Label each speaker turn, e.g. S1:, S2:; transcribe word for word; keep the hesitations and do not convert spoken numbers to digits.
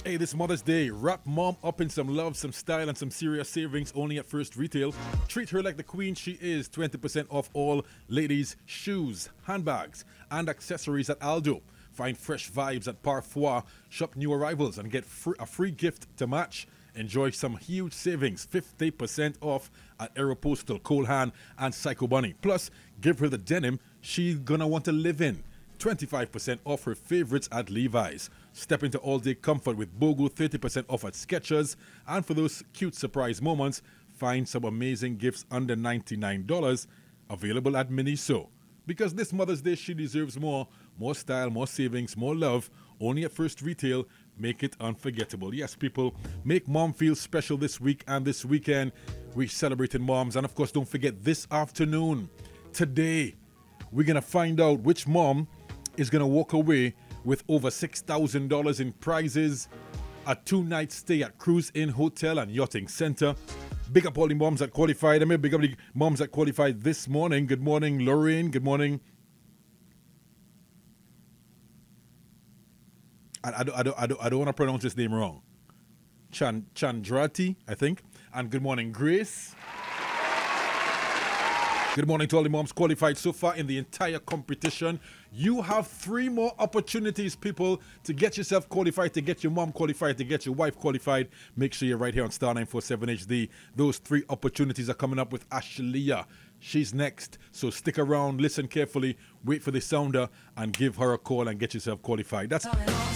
S1: Hey, this Mother's Day, wrap mom up in some love, some style, and some serious savings only at First Retail. Treat her like the queen she is. twenty percent off all ladies' shoes, handbags, and accessories at Aldo. Find fresh vibes at Parfois. Shop new arrivals and get free, a free gift to match. Enjoy some huge savings, fifty percent off at Aeropostal, Colehan, and Psycho Bunny. Plus, give her the denim she's gonna want to live in. twenty-five percent off her favorites at Levi's. Step into all-day comfort with BOGO, thirty percent off at Skechers. And for those cute surprise moments, find some amazing gifts under ninety-nine dollars available at Miniso. Because this Mother's Day, she deserves more. More style, more savings, more love. Only at First Retail. Make it unforgettable. Yes, people, make mom feel special this week and this weekend. We're celebrating moms. And of course, don't forget this afternoon, today, we're going to find out which mom is going to walk away with over six thousand dollars in prizes, a two-night stay at Cruise Inn Hotel and Yachting Center. Big up all the moms that qualified. I mean, big up the moms that qualified this morning. Good morning, Lorraine. Good morning. I, I, don't, I, don't, I, don't, I don't want to pronounce this name wrong. Chan, Chandrati, I think. And good morning, Grace. Good morning to all the moms qualified so far in the entire competition. You have three more opportunities, people, to get yourself qualified, to get your mom qualified, to get your wife qualified. Make sure you're right here on Star nine forty-seven H D. Those three opportunities are coming up with Ashelia. She's next, so stick around, listen carefully, wait for the sounder, and give her a call and get yourself qualified. That's